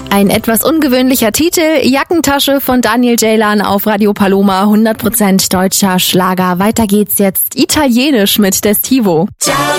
Ein etwas ungewöhnlicher Titel, Jackentasche von Daniel Ceylan auf Radio Paloma, 100% deutscher Schlager. Weiter geht's jetzt italienisch mit Destivo. Ciao.